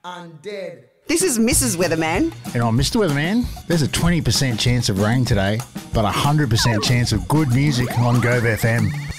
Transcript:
undead. This is Mrs. Weatherman. And I'm Mr. Weatherman. There's a 20% chance of rain today, but a 100% chance of good music on Gove FM.